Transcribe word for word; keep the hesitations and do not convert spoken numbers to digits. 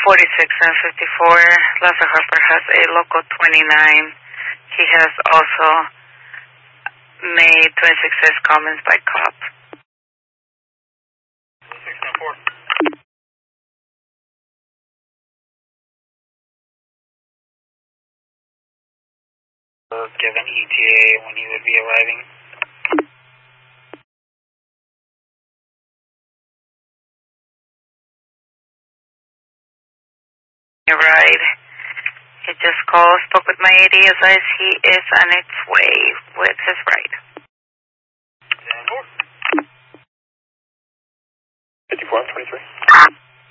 forty-six and fifty-four. Laza Harper has a local twenty-nine. He has also made twenty-six S comments by cop. twenty-six and four. Given E T A when he would be arriving. Right. He just called, spoke with my A D, advised he is on its way with his ride. ten four. fifty-four and twenty-three.